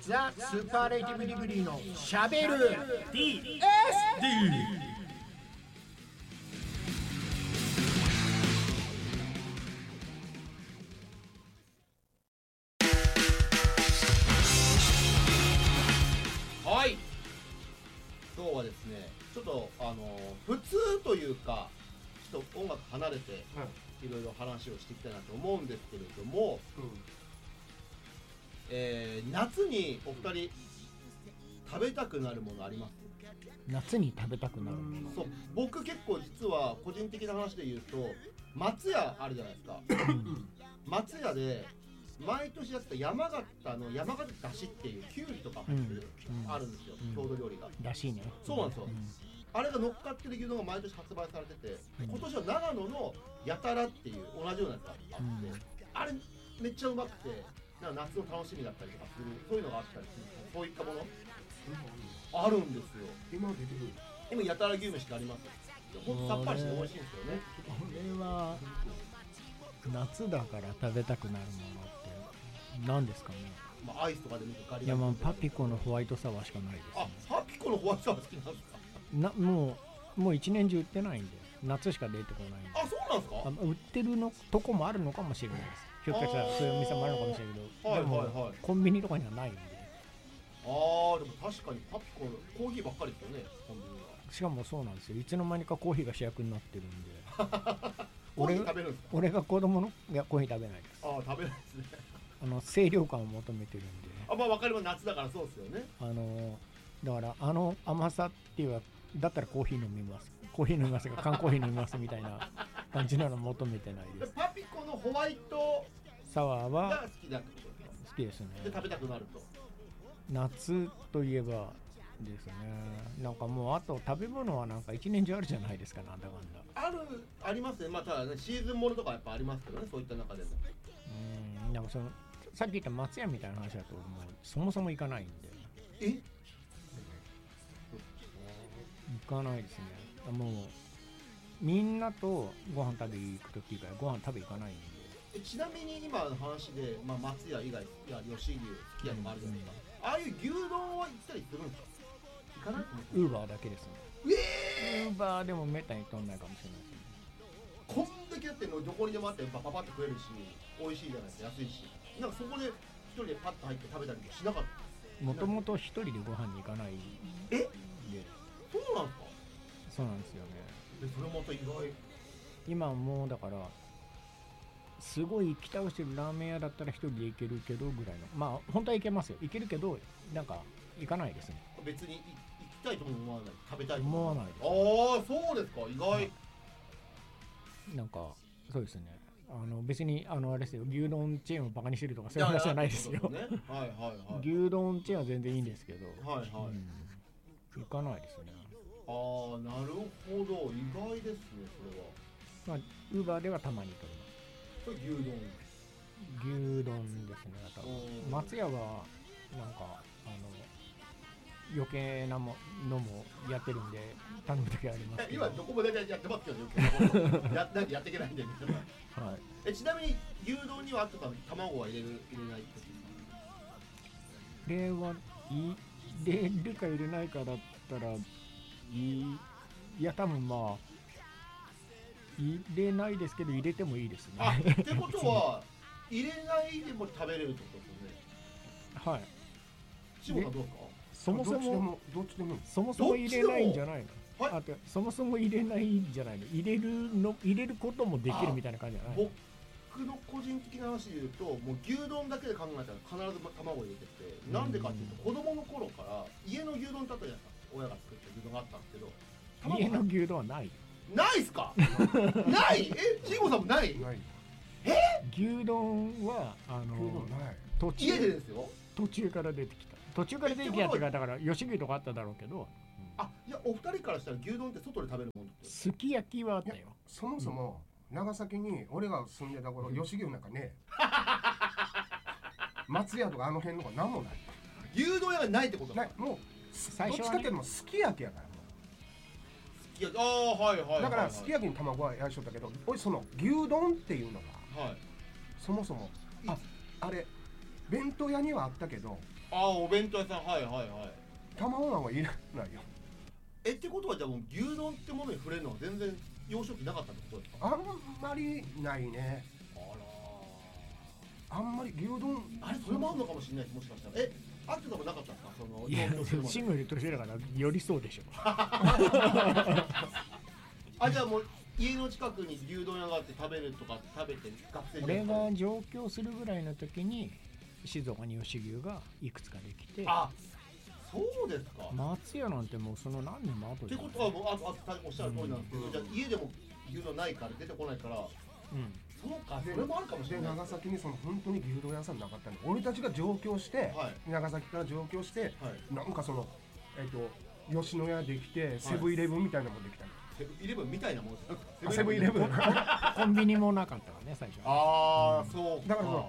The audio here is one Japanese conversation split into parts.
ザ・スーパーレイティブリブリーのしゃべる DSD。 はい、今日はですねちょっと普通というかちょっと音楽離れていろいろ話をしていきたいなと思うんですけれども、夏にお二人食べたくなるものあります？ 夏に食べたくなるもの。 そう、僕結構実は個人的な話で言うと松屋あるじゃないですか松屋で毎年やってた山形だしっていうきゅうりとか入ってる、あるんですよ、郷土料理が。 らしいね。 そうなんですよ、あれが乗っかってる牛丼が毎年発売されてて、今年は長野のやたらっていう同じようなやつがあって、あれめっちゃうまくてなんか夏の楽しみだったりとかする、そういうのがあったりする、そういったものあるんですよ。 今出てくる。 今やたら牛飯ってありますよ。ほんとさっぱりして美味しいんですよね。 これは夏だから食べたくなるものって何ですかね。 まあ、アイスとかで見てガリいや、 ガリ。 まあパピコのホワイトサワーしかないですね。 あ、パピコのホワイトサワー好きなんですか？ もう一年中売ってないんで、夏しか出てこないんで。 あ、そうなんですか？ 売ってるのとこもあるのかもしれないです。ひょっとしたらそういうお店もあるのかもしれないけど、でもコンビニとかにはないんで。 でも確かにパピコのコーヒーばっかりですよね、コンビニは。 しかもそうなんですよ、いつの間にかコーヒーが主役になってるんでコーヒー食べるんですか？ 俺が子供のいやコーヒー食べないです。 食べないですね清涼感を求めてるんで。 まあ分かります、夏だからそうですよね。 だから甘さっていうだったらコーヒー飲みますが缶コーヒー飲みますみたいな感じなの求めてないです。 パピコのホワイトサワーはが好きだってことですか？ 好きですね。 で食べたくなると。 夏といえばですね、なんかもうあと食べ物はなんか一年中あるじゃないですか、なんだかんだ。 ありますね。まあただね、シーズンものとかやっぱありますけどね、そういった中でも。 なんかさっき言った松屋みたいな話だともうそもそも行かないんで。行かないですね。もうみんなとご飯食べに行くとき以外ご飯食べ行かないんで。 ちなみに今の話で、松屋以外、吉牛、すき家とかあるじゃないですか。ああいう牛丼は行ったりするんですか？行かない？ ウーバーだけですね。ウーバーでもめったに取んないかもしれないですね。 こんだけやってどこにでもあってパパって食えるし、美味しいじゃないですか、安いし。なんかそこで一人でパッと入って食べたりもしなかった？ もともと一人でご飯に行かないんで。 そうなんですか？ そうなんですよね。 それまた意外。 今もうだからすごい行き倒してるラーメン屋だったら一人で行けるけどぐらいの、まあ本当は行けますよ、行けるけどなんか行かないですね。 別に行きたいとも思わない、食べたいと思わないです。 そうですか、意外。 なんかそうですね、別にあれですよ、牛丼チェーンをバカにしてるとかそういう話じゃないですよ。牛丼チェーンは全然いいんですけど、行かないですね。 なるほど、意外ですね、それは。 ウーバーではたまに取ります。 それ牛丼ですね。松屋はなんか余計なのもやってるんで頼む時ありますけど。 今どこも大体やってますけどやっていけないんでちなみに牛丼には卵は入れないって入れるか入れないかだったらいや多分まあ入れないですけど入れてもいいですね。 ってことは入れないでも食べれるってことですよね。はい。志保さんどうですか？ そもそもどっちでもそもそも入れないんじゃないの？そもそも入れないんじゃないの？入れることもできるみたいな感じじゃないの？ 僕の個人的な話で言うと、もう牛丼だけで考えたら必ず卵入れてて、なんでかっていうと子供の頃から家の牛丼だったじゃないですか。親が作った牛丼があったんですけど、 家の牛丼はない。 ないっすか？ない？慎吾さんもない？ 牛丼は家でですよ。 途中から出てきた。途中から出てきたっていうか、だから吉牛とかあっただろうけど。 いや、お二人からしたら牛丼って外で食べるもんって。 すき焼きはあったよ。 そもそも長崎に俺が住んでた頃、吉牛なんかね松屋とかあの辺のが何もない。 牛丼屋がないってこと？ない。 もう最初はどっちかっていうともうすき焼きやから。だからすき焼きに卵はやりしとったけど、その牛丼っていうのがそもそもあれ弁当屋にはあったけど、 お弁当屋さん、はいはいはい。 卵まんはいらないよ。 ってことはじゃあもう牛丼ってものに触れるのは全然幼少期なかったってことですか？ あんまりないね。あんまり牛丼それもあんのかもしれないです。もしかしたらアキトさんもなかったんですか？そのいやシングル年だからよりそうでしょ。 じゃあもう家の近くに牛丼屋があって食べるとか食べて学生時代。 俺が上京するぐらいの時に静岡に吉牛がいくつかできて。 そうですか。 松屋なんてもうその何年も後で。ってことはもうおっしゃる通りなんですけど、じゃあ家でも牛丼ないから出てこないから。そうか、それもあるかもしれない。 長崎にその本当に牛丼屋さんなかったの。俺たちが上京して、長崎から上京して、なんかその吉野家できてセブンイレブンみたいなもんできたの。 セブンイレブンみたいなもんですか？ セブンイレブン。 コンビニもなかったからね最初。 そう。 だからその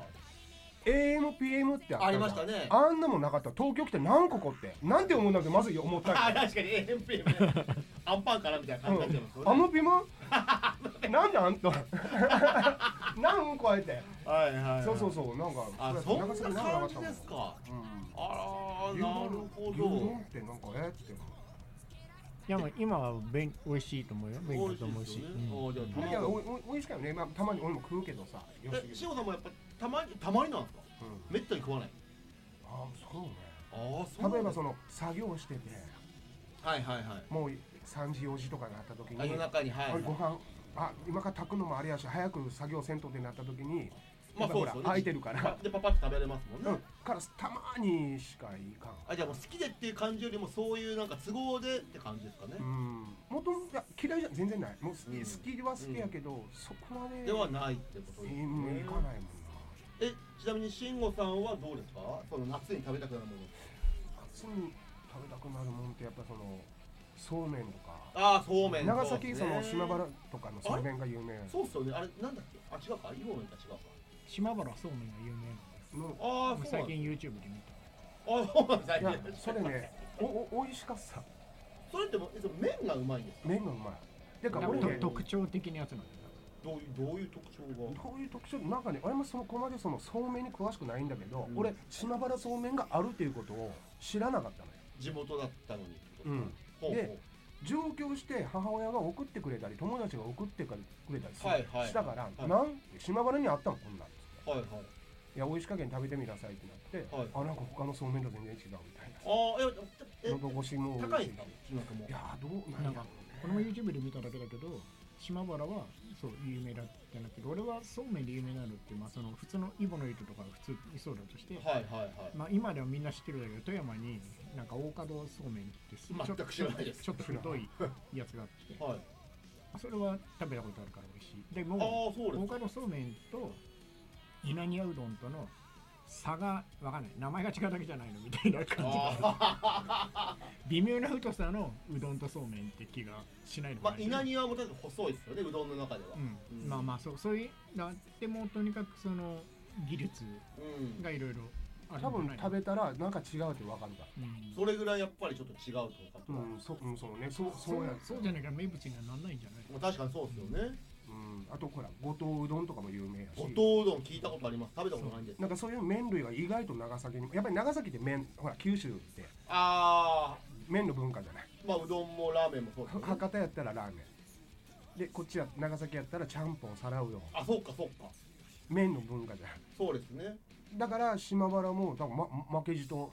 AM、PM ってありましたね。 あんなもんなかった。東京来て何個ってなんて思うんだってまず思った。 確かに AM、PM ね。アンパンからみたいな感じになっちゃいますよね。 あのピム？なんであんた何個あえて。そうなんかそんな感じですか。なるほど。 牛丼ってなんかって。 いや今は美味しいと思うよ。便利だと思うし。 いや美味しいよね。たまに俺も食うけどさ。 しおさんもやっぱたまになんですか？めったに食わない。 そうね。例えばその作業してて、もう3時4時とかになった時に、 夜中にご飯今から炊くのもあれやし早く作業せんとってなった時に。ほら空いてるからでパパッと食べれますもんね。 からたまにしかいかん。 じゃあもう好きでっていう感じよりもそういうなんか都合でって感じですかね。 もともと嫌いじゃ全然ない。もう好きは好きやけどそこまでではないってことですね。 いかないもんな。 ちなみに慎吾さんはどうですか？その夏に食べたくなるもの。 夏に食べたくなるもんってやっぱそのそうめんとか。 そうめん。 長崎その島原とかのそうめんが有名。 そうっすよね。あれなんだっけ？違うか？芋麺か違うか？ 島原そうめんが有名なんです。最近 YouTube で見た。 いやそれねおいしかった。 それっても麺がうまいんですか？ 麺がうまい。だから俺ね特徴的なやつなんだ。 どういう特徴が？ どういう特徴なんかね、俺もそこまでそのそうめんに詳しくないんだけど、俺島原そうめんがあるということを知らなかったのよ。 地元だったのに。 で上京して母親が送ってくれたり友達が送ってくれたりしたから島原にあったのこんなんいや美味し加減食べてみなさいってなってなんか他のそうめんと全然違うみたいな。喉越しも高い。いやどうなんかこれも YouTube で見ただけだけど島原はそう有名だってなって俺はそうめんで有名なのってその普通のイボの糸とか普通にそうだとして今ではみんな知ってるだけど富山になんか大門そうめんって全く知らないです。 ちょっと太いやつがあってそれは食べたことあるから美味しい。でも大門そうめんと稲庭うどんとの差が分かんない。名前が違うだけじゃないのみたいな感じが微妙な太さのうどんとそうめんって気がしないのかな。 稲庭も確か細いですよねうどんの中では。 そういうでもとにかくその技術がいろいろ多分食べたらなんか違うって分かるから、 それぐらいやっぱりちょっと違うとかそうねそうじゃないから名物にはなんないんじゃない。 確かにそうですよね。 あとほら五島うどんとかも有名やし。 五島うどん聞いたことあります。食べたことないんです。 なんかそういう麺類が意外と長崎にやっぱり長崎って麺ほら九州って麺の文化じゃない。 うどんもラーメンもそうですね。 博多やったらラーメンでこっちは長崎やったらちゃんぽん皿うどん。 そうか麺の文化じゃない。 そうですね。 だから島原も多分負けじと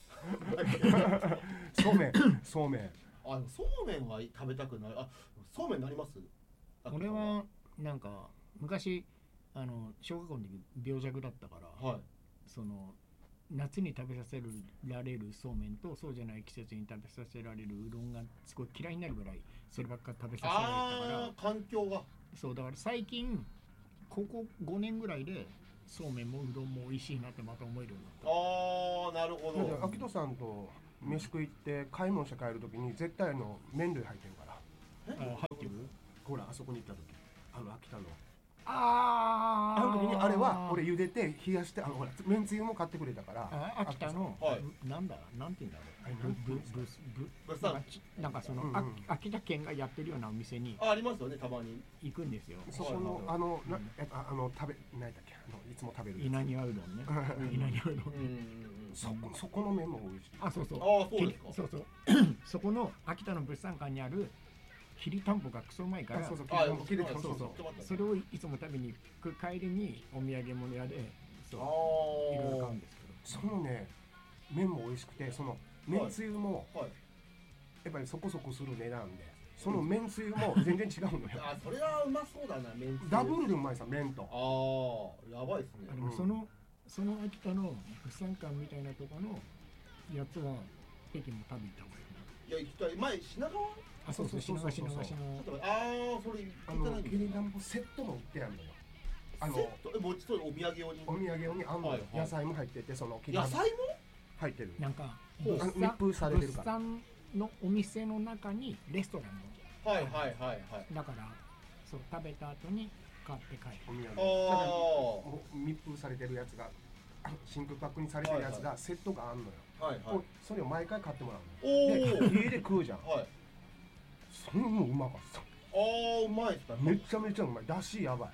そうめんそうめんは食べたくない。そうめんになります？ 俺はなんか昔小学校の時病弱だったから、その夏に食べさせられるそうめんとそうじゃない季節に食べさせられるうどんがすごい嫌いになるぐらいそればっか食べさせられたから環境がそうだから最近ここ5年ぐらいでそうめんもうどんも美味しいなってまた思えるようになった。 なるほど。 秋人さんと飯食いって買い物して帰るときに絶対麺類入ってるから。 入ってる？ ほらあそこに行った時秋田のあの時にあれは俺茹でて冷やしてほらめんつゆも買ってくれたから秋田のなんて言うんだろうなんかその秋田県がやってるようなお店にありますよねたまに行くんですよ。 そこの食べないだっけいつも食べる稲庭うどんね。稲庭うどん。 そこの麺も美味しい。 あそうそう。 あそうですか。 そうそう。そこの秋田の物産館にあるきりたんぽがクソうまいから、 そうそうそれをいつも食べに行く帰りにお土産物屋でそういろいろ買うんですけど、そのね麺も美味しくてそのめんつゆもやっぱりそこそこする値段でそのめんつゆも全然違うのよ。 あそれはうまそうだなめんつゆ。 ダブルでうまいさ麺と。 やばいですね。 その秋田の物産館みたいなとこのやつは駅も食べた方がいい。 いや行きたい。前品川。 そう品川のそれきりたんぽセットも売ってあるのよ。 もちろんお土産用にあんのよ。野菜も入っててその野菜も入ってる。 なんか密封されてるから。 物産のお店の中にレストランの。はいだからそう食べた後に買って帰る。 お土産。密封されてるやつが真空パックにされてるやつがセットがあんのよ。それを毎回買ってもらうの。で家で食うじゃん。それもうまかった。 うまいっすか。 めちゃめちゃうまい。だしやばい。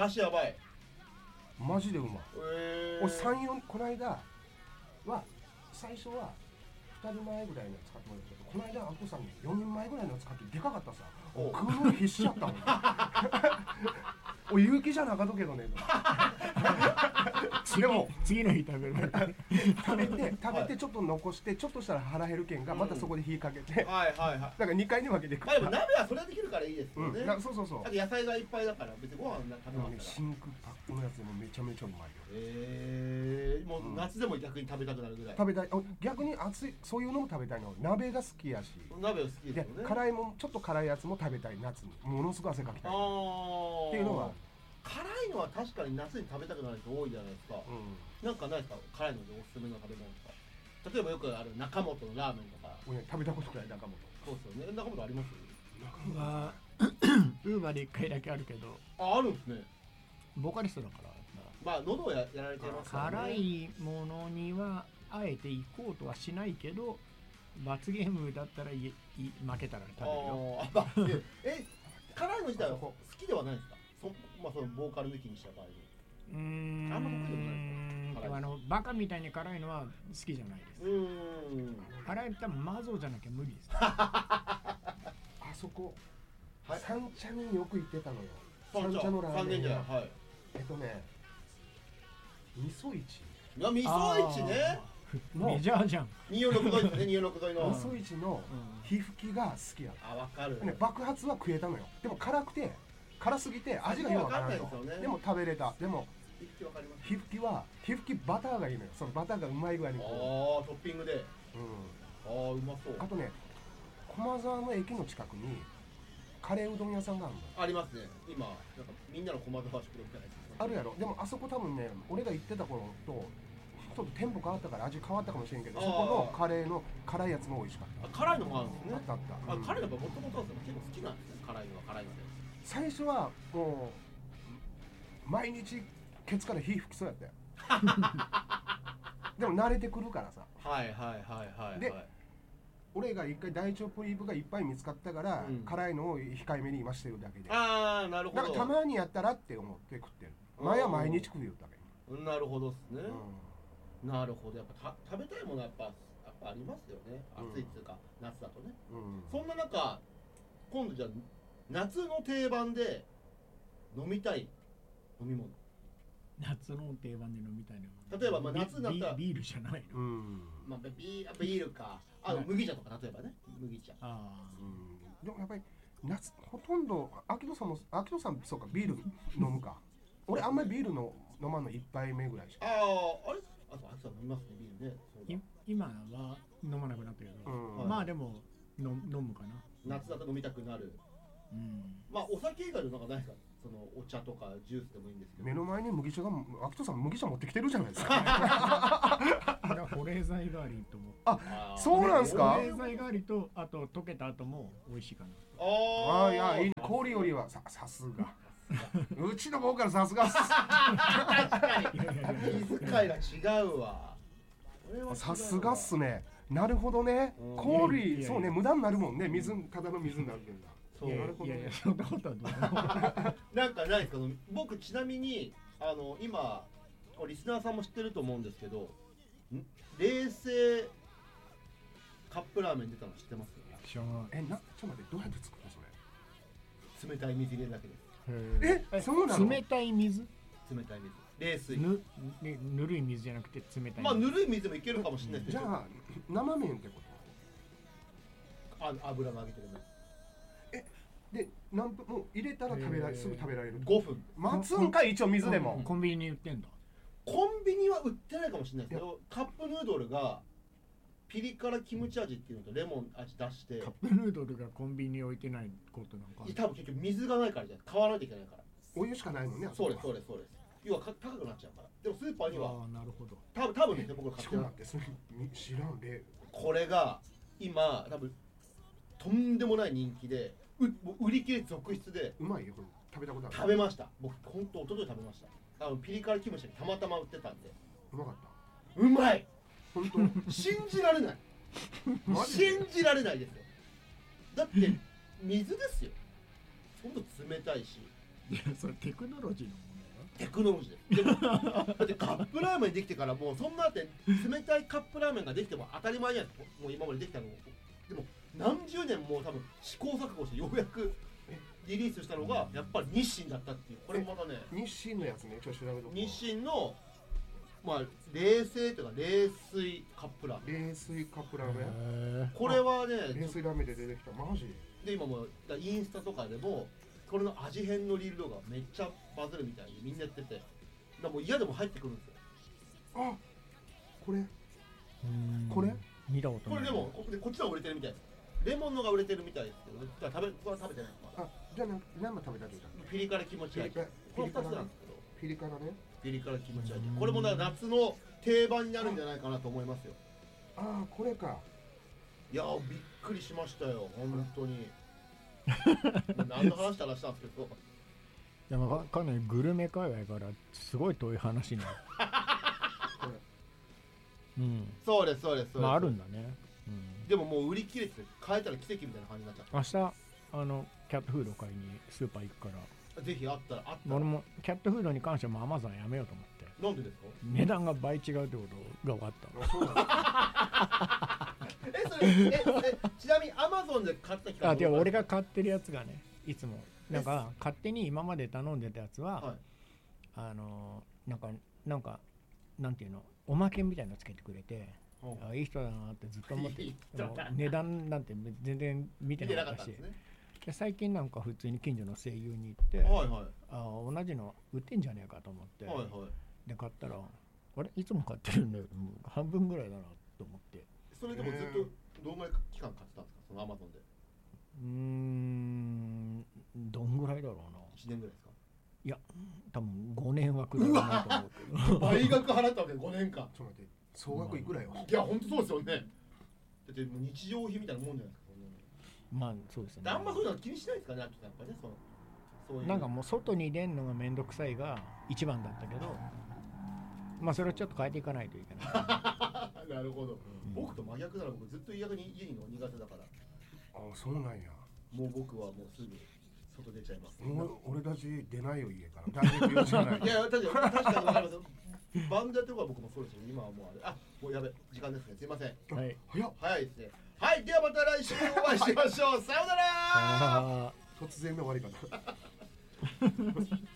マジでうまい。俺3、4この間は最初は2人前ぐらいのやつ買ってもらったけど、この間アッコさんに4人前ぐらいのやつ買ってでかかったさ。食うの必死やったもん。お勇気じゃなかったけどね。でも次の日食べる。 食べてちょっと残してちょっとしたら腹減るけんがまたそこで火かけて。だから2回に分けて食う。 でも鍋はそれはできるからいいですよね。 そうそうそう。 あと野菜がいっぱいだから別にご飯食べますから。 真空パックのやつでもめちゃめちゃうまいよ。 もう夏でも逆に食べたくなるぐらい。 食べたい。逆に熱いそういうのも食べたいの。鍋が好きやし。 鍋好きですよね。 辛いもんちょっと辛いやつも食べたい夏に。ものすごい汗かきたい。っていうのは。 辛いのは確かに夏に食べたくなる人多いじゃないですか。なんかないですか辛いのでおすすめの食べ物とか。例えばよくある中本のラーメンとか。 食べたことない中本。 そうですよね。中本あります？ ウーバーで1回だけあるけど。 あるんですね。 ボーカリストだから。 まあ喉をやられてますからね。 辛いものにはあえて行こうとはしないけど、罰ゲームだったら負けたら食べるよ。 辛いの自体は好きではないですか？まあそのボーカル抜きにした場合あんま得意でもないですか？ バカみたいに辛いのは好きじゃないです。辛い多分マゾーじゃなきゃ無理です。 あそこ三茶によく行ってたのよ。三茶のラーメン屋。味噌市。 味噌市ね。 メジャーじゃん。 246沿いですね。246沿いの味噌市の火吹きが好きや。 わかる。 爆発は食えたのよ。でも辛くて辛すぎて味がよくわからないの。でも食べれた。でも火吹きバターがいいのよ。そのバターがうまい具合にトッピングで。うまそう。 あとね駒沢の駅の近くにカレーうどん屋さんがあるの。 ありますね。今なんかみんなの駒沢宿みたいなやつあるやろ。でもあそこ多分ね俺が行ってた頃とちょっと店舗変わったから味変わったかもしれんけど、そこのカレーの辛いやつも美味しかった。 辛いのもあるんですね。 あった。 辛いのがもともと結構好きなんですね。辛いのは辛いので。 最初はもう毎日ケツから火吹きそうやったよ。でも慣れてくるからさ。で俺が一回大腸ポリープがいっぱい見つかったから、辛いのを控えめに今してるだけで。 なるほど。 だからたまにやったらって思って食ってる。前は毎日食うよだけ。 なるほどですね。なるほど。やっぱ食べたいものはやっぱありますよね。暑いっていうか夏だとね。そんな中今度じゃあ夏の定番で飲みたい飲み物。 夏の定番で飲みたいの。 例えば夏になったらビールじゃないの。 まあビールか。麦茶とか例えばね。麦茶。 でもやっぱり夏ほとんど秋人さんそうかビール飲むか。俺あんまりビールの飲まんの1杯目ぐらいしか。 あれ？あと秋さん飲みますねビールね。 今は飲まなくなったけど、まあでも飲むかな。 夏だと飲みたくなる。まあお酒以外でなんかないですか？そのお茶とかジュースでもいいんですけど。 目の前に麦茶が秋人さん麦茶持ってきてるじゃないですか。 保冷剤代わりと思う。 そうなんですか？ 保冷剤代わりとあと溶けた後も美味しいかな。 いやいい。氷よりはさすが。 うちのボーカルさすがっす。 確かに気遣いが違うわ。 さすがっすね。なるほどね。氷、そうね、無駄になるもんね。水、ただの水になるんだ。 そう、なるほどね。そんなことはどうなんかないですか。僕ちなみに今リスナーさんも知ってると思うんですけど、冷製カップラーメン出たの知ってます？ 知らない。ちょっと待って、どうやって作るのそれ？ 冷たい水入れるだけです。 そうなの？ 冷たい水？ 冷たい水。冷水。 ぬるい水じゃなくて冷たい水。 まあぬるい水もいけるかもしれないですけど。 じゃあ生麺ってこと？ 油が揚げてる麺。で何分もう入れたらすぐ食べられる。 5分。 待つんかい、一応水でも。 コンビニに売ってんだ。 コンビニは売ってないかもしれないですけど、カップヌードルがピリ辛キムチ味っていうのとレモン味出して。 カップヌードルがコンビニに置いてないことなんか。 多分結局水がないからじゃ買わないといけないから。 お湯しかないのね。 そうです。要は高くなっちゃうから。でもスーパーにはなるほど。 多分ね、僕が買ってる。 知らんで。 これが今多分とんでもない人気で、売り切れ続出で。 うまいよ。食べたことある。 食べました。僕本当一昨日食べました。ピリ辛キムチにたまたま売ってたんで。 うまかった。 うまい。 本当。 信じられない。信じられないですよ。だって水ですよ。ほんと冷たいし。 いや、それテクノロジーの問題。テクノロジーで。でもだってカップラーメンできてからもうそんなって冷たいカップラーメンができても当たり前じゃないですか。もう今までできたの。でも何十年も多分試行錯誤してようやくリリースしたのがやっぱり日清だったっていう。これもまたね。 日清のやつね。ちょっと調べとこう。 日清のまあ冷製というか冷水カップラーメン。 冷水カップラーメン。 これはね、 冷水ラーメンで出てきた。マジで今もインスタとかでもこれの味変のリール動画めっちゃバズるみたいにみんなやってて、だからもう嫌でも入ってくるんですよ。 あ、これ見たことない。 これでもこっちは売れてるみたいです。レモンのが売れてるみたいですけど、僕は食べてないです。 じゃあ何も食べたんですか？ ピリ辛キムチ味。この2つなんですけど。 ピリ辛ね。 ピリ辛キムチ味。これも夏の定番になるんじゃないかなと思いますよ。 これか。 いやびっくりしましたよ本当に。何の話したらしたんですけど。 でもかなりグルメ界隈からすごい遠い話になる。 そうです。 まああるんだね。 でももう売り切れて買えたら奇跡みたいな感じになっちゃった。 明日キャットフード買いにスーパー行くから。 ぜひあったら。 俺もキャットフードに関してはもうアマゾンやめようと思って。 なんでですか？ 値段が倍違うってことが分かった。 それちなみにアマゾンで買った期間。 でも俺が買ってるやつがね、いつもなんか勝手に今まで頼んでたやつは、なんかなんていうの、おまけみたいなのつけてくれて、いい人だなってずっと思って、値段なんて全然見てなかったし、で最近なんか普通に近所の声優に行って、同じの売ってんじゃねえかと思って、で買ったら、あれいつも買ってるんだよ、もう半分ぐらいだなと思って。 それでもずっとどのぐらい期間買ってたんですか、そのアマゾンで？ どんぐらいだろうな。 1年ぐらいですか？ いや、多分5年はくらいかなと思うけど。 倍額払ったわけで5年間。 ちょっと待って、総額いくらよ。 いや、本当そうですよね。だってもう日常費みたいなもんじゃないですか。 まあそうですね。 あんまそういうの気にしないですかね、やっぱね、そういう。 なんかもう外に出んのがめんどくさいが一番だったけど、まあそれをちょっと変えていかないといけない。 なるほど。僕と真逆なら僕ずっと逆に家にいるの苦手だから。 そうなんや。 もう僕はもうすぐ外出ちゃいます。 俺たち出ないよ家から。大丈夫じゃない。 いや確かに分かります。バンドやってるから僕もそうですよ。今はもうもうやべ時間ですね。すいません。 はい。 早いですね。はい、ではまた来週お会いしましょう。さようなら。 突然の終わり方。